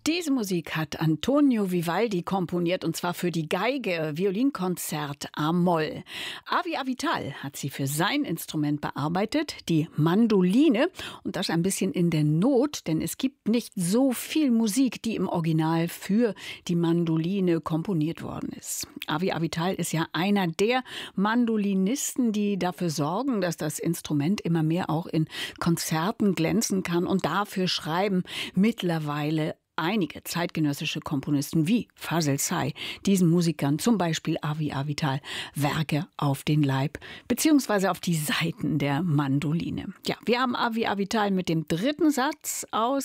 Diese Musik hat Antonio Vivaldi komponiert, und zwar für die Geige, Violinkonzert A-Moll. Avi Avital hat sie für sein Instrument bearbeitet, die Mandoline, und das ein bisschen in der Not, denn es gibt nicht so viel Musik, die im Original für die Mandoline komponiert worden ist. Avi Avital ist ja einer der Mandolinisten, die dafür sorgen, dass das Instrument immer mehr auch in Konzerten glänzen kann, und dafür schreiben mittlerweile einige zeitgenössische Komponisten wie Fazil Say diesen Musikern, zum Beispiel Avi Avital, Werke auf den Leib bzw. auf die Saiten der Mandoline. Ja, wir haben Avi Avital mit dem dritten Satz aus